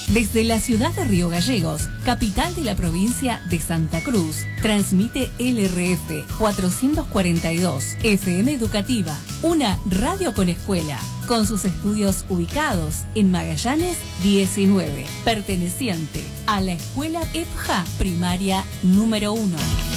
Desde la ciudad de Río Gallegos, capital de la provincia de Santa Cruz, transmite LRF 442, FM Educativa, una radio con escuela, con sus estudios ubicados en Magallanes 19, perteneciente a la escuela EPJA Primaria número 1.